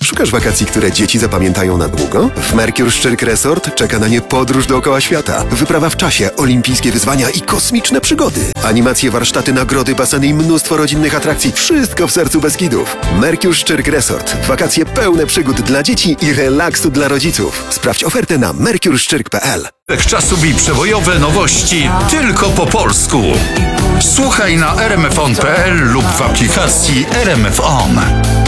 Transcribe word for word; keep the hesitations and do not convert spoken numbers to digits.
Szukasz wakacji, które dzieci zapamiętają na długo? W Mercure Szczyrk Resort czeka na nie podróż dookoła świata, wyprawa w czasie, olimpijskie wyzwania i kosmiczne przygody. Animacje, warsztaty, nagrody, baseny i mnóstwo rodzinnych atrakcji. Wszystko w sercu Beskidów. Mercure Szczyrk Resort. Wakacje pełne przygód dla dzieci i relaksu dla rodziców. Sprawdź ofertę na mercure szczyrk kropka p l. Wszechczasów i przebojowe nowości tylko po polsku. Słuchaj na r m f on kropka p l lub w aplikacji R M F On.